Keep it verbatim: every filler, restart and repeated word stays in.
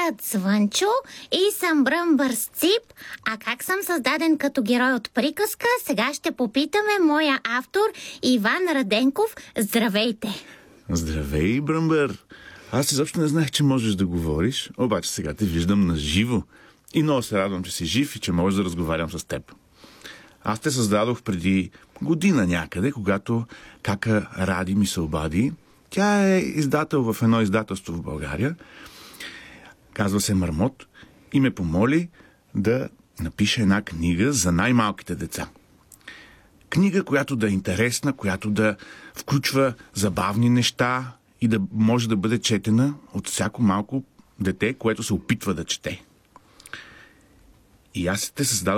казват Звънчо и съм Бръмбър с Цип. А как съм създаден като герой от приказка, сега ще попитаме моя автор Иван Раденков. Здравейте! Здравей, Бръмбър! Аз изобщо не знаех, че можеш да говориш, обаче сега те виждам на живо. И много се радвам, че си жив и че можеш да разговарям с теб. Аз те създадох преди година някъде, когато кака Ради ми се обади. Тя е издател в едно издателство в България. Казва се Мармот и ме помоли да напиша една книга за най-малките деца. Книга, която да е интересна, която да включва забавни неща и да може да бъде четена от всяко малко дете, което се опитва да чете. И аз те създадох